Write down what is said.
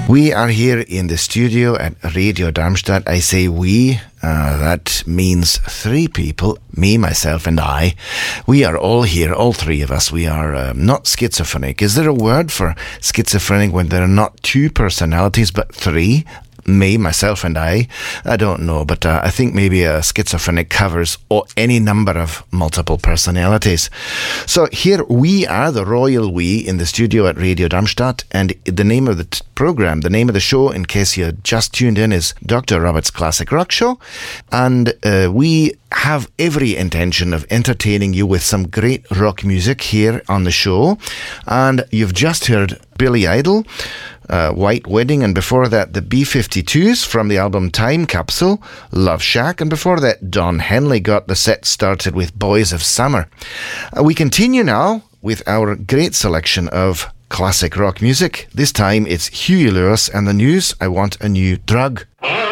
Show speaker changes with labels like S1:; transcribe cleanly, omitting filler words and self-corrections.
S1: We are here in the studio at Radio Darmstadt. I say we, that means three people, me, myself and I. We are all here, all three of us. We are not schizophrenic. Is there a word for schizophrenic when there are not two personalities but three? Me, myself and I don't know, but I think maybe a schizophrenic covers any number of multiple personalities. So here we are, the royal we, in the studio at Radio Darmstadt, and the name of the program, the name of the show, in case you just tuned in, is Dr. Robert's Classic Rock Show, and we have every intention of entertaining you with some great rock music here on the show. And you've just heard Billy Idol, White Wedding, and before that the B-52s from the album Time Capsule, Love Shack, and before that Don Henley got the set started with Boys of Summer. We continue now with our great selection of classic rock music. This time it's Huey Lewis and the News, I Want a New Drug.